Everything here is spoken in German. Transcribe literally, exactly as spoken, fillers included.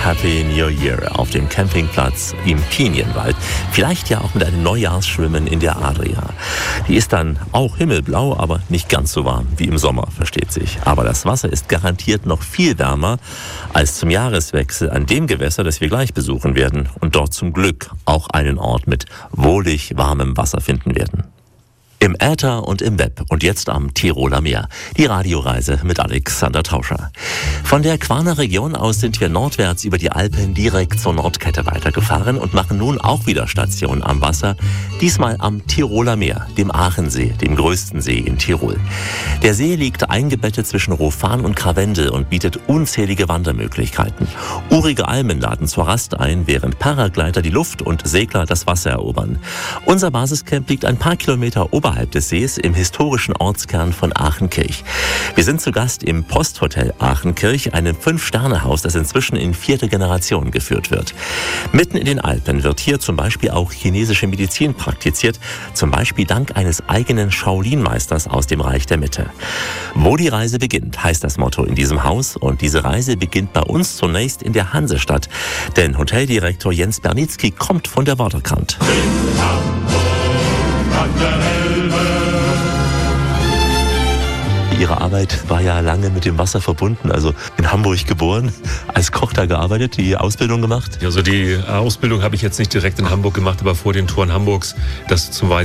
Happy New Year auf dem Campingplatz im Pinienwald. Vielleicht ja auch mit einem Neujahrsschwimmen in der Adria. Die ist dann auch himmelblau, aber nicht ganz so warm wie im Sommer, versteht sich. Aber das Wasser ist garantiert noch viel wärmer als zum Jahreswechsel an dem Gewässer, das wir gleich besuchen werden und dort zum Glück auch einen Ort mit wohlig warmem Wasser finden werden. Im Äther und im Web und jetzt am Tiroler Meer. Die Radioreise mit Alexander Tauscher. Von der Quarner Region aus sind wir nordwärts über die Alpen direkt zur Nordkette weitergefahren und machen nun auch wieder Station am Wasser. Diesmal am Tiroler Meer, dem Aachensee, dem größten See in Tirol. Der See liegt eingebettet zwischen Rofan und Krawendel und bietet unzählige Wandermöglichkeiten. Urige Almen laden zur Rast ein, während Paragleiter die Luft und Segler das Wasser erobern. Unser Basiscamp liegt ein paar Kilometer oberhalb des Sees im historischen Ortskern von Aachenkirch. Wir sind zu Gast im Posthotel Aachenkirch, einem Fünf-Sterne-Haus, das inzwischen in vierte Generation geführt wird. Mitten in den Alpen wird hier zum Beispiel auch chinesische Medizin praktiziert, zum Beispiel dank eines eigenen Shaolin-Meisters aus dem Reich der Mitte. Wo die Reise beginnt, heißt das Motto in diesem Haus, und diese Reise beginnt bei uns zunächst in der Hansestadt, denn Hoteldirektor Jens Bernitzky kommt von der Waterkant. Ihre Arbeit war ja lange mit dem Wasser verbunden, also in Hamburg geboren, als Koch da gearbeitet, die Ausbildung gemacht? Also die Ausbildung habe ich jetzt nicht direkt in Hamburg gemacht, aber vor den Toren Hamburgs, das zum